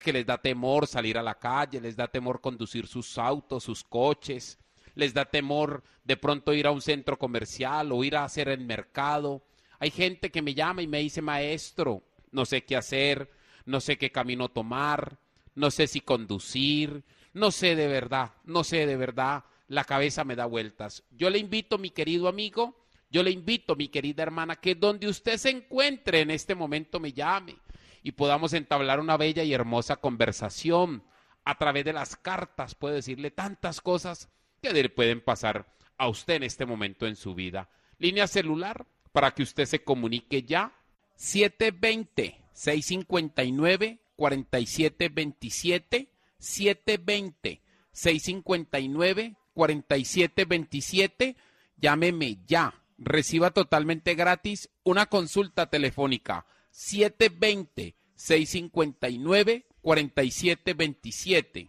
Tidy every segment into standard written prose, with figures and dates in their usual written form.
que les da temor salir a la calle, les da temor conducir sus autos, sus coches, les da temor de pronto ir a un centro comercial o ir a hacer el mercado. Hay gente que me llama y me dice, maestro, no sé qué hacer, no sé qué camino tomar, no sé si conducir, no sé de verdad, la cabeza me da vueltas. Yo le invito, mi querido amigo, yo le invito, mi querida hermana, que donde usted se encuentre en este momento me llame y podamos entablar una bella y hermosa conversación. A través de las cartas puedo decirle tantas cosas que le pueden pasar a usted en este momento en su vida. Línea celular para que usted se comunique ya, 720-659-4727, 720-659-4727, llámeme ya. Reciba totalmente gratis una consulta telefónica, 720-659-4727,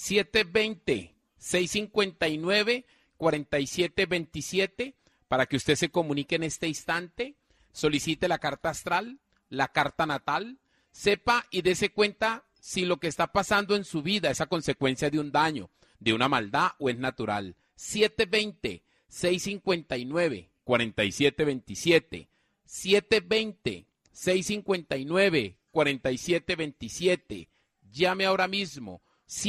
720-659-4727, para que usted se comunique en este instante, solicite la carta astral, la carta natal, sepa y dése cuenta si lo que está pasando en su vida es a consecuencia de un daño, de una maldad o es natural. 720-659-4727, 720-659-4727, llame ahora mismo,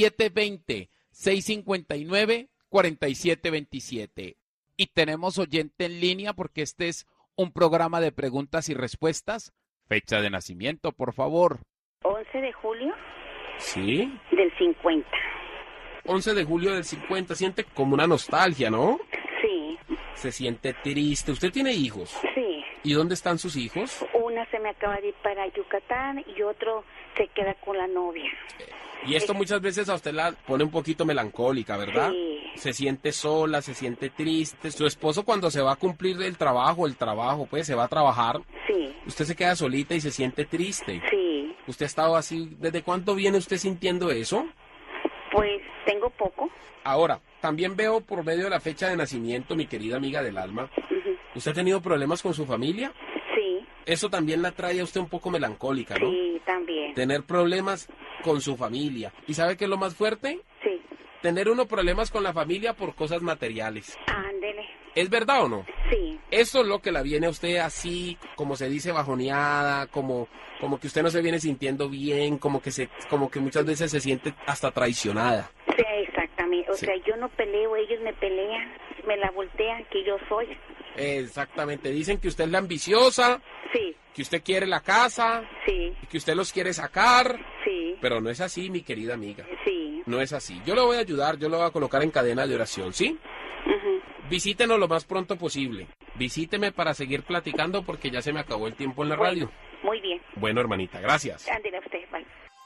720-659-4727. Y tenemos oyente en línea porque este es un programa de preguntas y respuestas. Fecha de nacimiento, por favor. 11 de julio ¿Sí? del 50. 11 de julio del 50, siente como una nostalgia, ¿no? Sí, Se siente triste. ¿Usted tiene hijos? sí. ¿Y dónde están sus hijos? Una se me acaba de ir para Yucatán y otro se queda con la novia. Y esto muchas veces a usted la pone un poquito melancólica, ¿verdad? Sí. Se siente sola, se siente triste. Su esposo cuando se va a cumplir el trabajo, pues se va a trabajar, Sí, usted se queda solita y se siente triste. sí. ¿Usted ha estado así? ¿Desde cuánto viene usted sintiendo eso? Pues tengo poco. Ahora, también veo por medio de la fecha de nacimiento, mi querida amiga del alma, ¿usted ha tenido problemas con su familia? Sí, Eso también la trae a usted un poco melancólica, ¿no? sí, también. Tener problemas con su familia. ¿Y sabe qué es lo más fuerte? Sí, Tener uno problemas con la familia por cosas materiales. ándele. ¿Es verdad o no? Sí, Eso es lo que la viene a usted así, como se dice, bajoneada, como que usted no se viene sintiendo bien, como que muchas veces se siente hasta traicionada. sí, exactamente. O Sí. sea, yo no peleo, ellos me pelean, me la voltean que yo soy. Exactamente. Dicen que usted es la ambiciosa, Sí, que usted quiere la casa, sí, que usted los quiere sacar, sí, pero no es así, mi querida amiga. sí. No es así. Yo lo voy a ayudar, yo lo voy a colocar en cadena de oración, ¿sí? Ujú. Visítenos lo más pronto posible. Visíteme para seguir platicando porque ya se me acabó el tiempo en la radio. Muy bien. Bueno, hermanita, gracias. Ándele a usted, bye.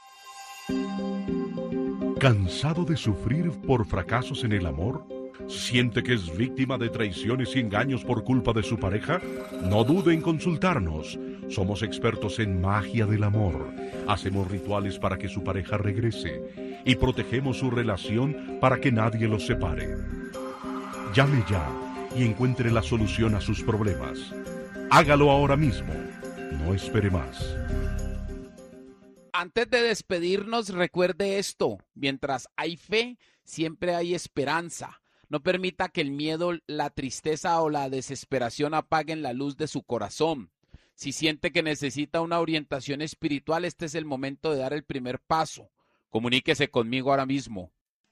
¿Cansado de sufrir por fracasos en el amor? ¿Siente que es víctima de traiciones y engaños por culpa de su pareja? No dude en consultarnos. Somos expertos en magia del amor. Hacemos rituales para que su pareja regrese y protegemos su relación para que nadie los separe. Llame ya y encuentre la solución a sus problemas. Hágalo ahora mismo. No espere más. Antes de despedirnos, recuerde esto: mientras hay fe, siempre hay esperanza. No permita que el miedo, la tristeza o la desesperación apaguen la luz de su corazón. Si siente que necesita una orientación espiritual, este es el momento de dar el primer paso. Comuníquese conmigo ahora mismo.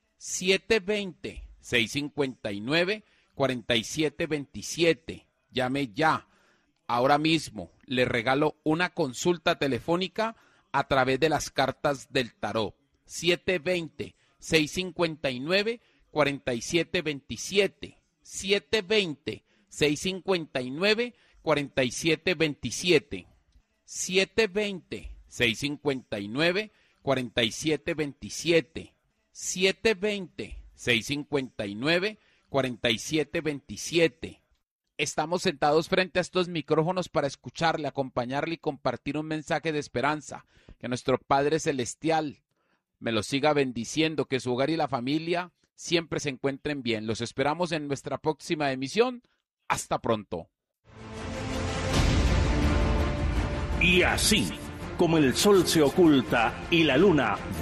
720-659-4727. Llame ya. Ahora mismo le regalo una consulta telefónica a través de las cartas del tarot. 720-659-4727. 720-659-4727. 720-659-4727. 720-659-4727. Estamos sentados frente a estos micrófonos para escucharle, acompañarle y compartir un mensaje de esperanza. Que nuestro Padre Celestial me lo siga bendiciendo, que su hogar y la familia siempre se encuentren bien. Los esperamos en nuestra próxima emisión. Hasta pronto. Y así como el sol se oculta y la luna